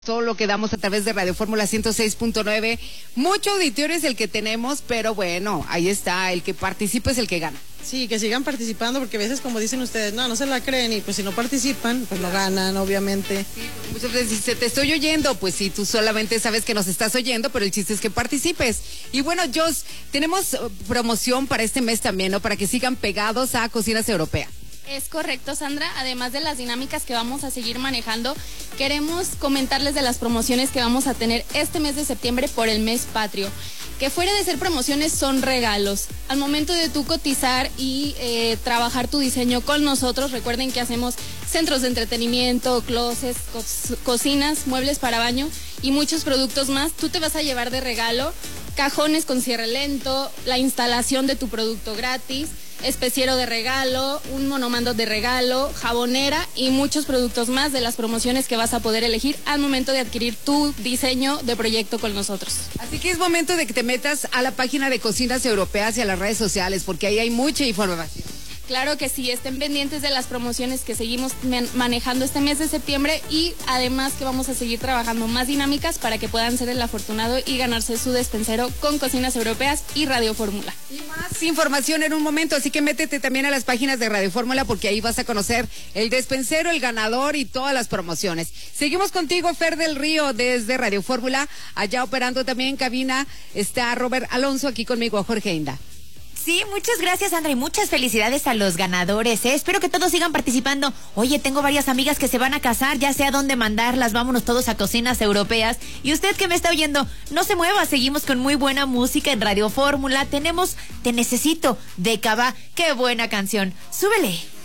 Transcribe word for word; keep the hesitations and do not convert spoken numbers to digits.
Todo lo que damos a través de Radio Fórmula ciento seis punto nueve. Mucho auditorio es el que tenemos, pero bueno, ahí está, el que participa es el que gana. Sí, que sigan participando, porque a veces, como dicen ustedes, no, no se la creen, y pues si no participan, pues no ganan, obviamente. Sí, muchas veces dice, te estoy oyendo, pues sí, tú solamente sabes que nos estás oyendo, pero el chiste es que participes. Y bueno, Jos, tenemos promoción para este mes también, ¿no? Para que sigan pegados a Cocinas Europeas. Es correcto, Sandra. Además de las dinámicas que vamos a seguir manejando, queremos comentarles de las promociones que vamos a tener este mes de septiembre por el mes patrio, que fuera de ser promociones son regalos. Al momento de tú cotizar y eh, trabajar tu diseño con nosotros, recuerden que hacemos centros de entretenimiento, closets, co cocinas, muebles para baño y muchos productos más. Tú te vas a llevar de regalo cajones con cierre lento, la instalación de tu producto gratis, especiero de regalo, un monomando de regalo, jabonera y muchos productos más de las promociones que vas a poder elegir al momento de adquirir tu diseño de proyecto con nosotros. Así que es momento de que te metas a la página de Cocinas Europeas y a las redes sociales, porque ahí hay mucha información. Claro que sí, estén pendientes de las promociones que seguimos manejando este mes de septiembre y además que vamos a seguir trabajando más dinámicas para que puedan ser el afortunado y ganarse su despensero con Cocinas Europeas y Radio Fórmula. Y más información en un momento, así que métete también a las páginas de Radio Fórmula porque ahí vas a conocer el despensero, el ganador y todas las promociones. Seguimos contigo, Fer del Río, desde Radio Fórmula, allá operando también en cabina está Robert Alonso, aquí conmigo Jorge Inda. Sí, muchas gracias, Sandra, y muchas felicidades a los ganadores, ¿eh? Espero que todos sigan participando. Oye, tengo varias amigas que se van a casar, ya sé a dónde mandarlas, vámonos todos a Cocinas Europeas. Y usted que me está oyendo, no se mueva, seguimos con muy buena música en Radio Fórmula. Tenemos Te Necesito, de Cabá, qué buena canción. Súbele.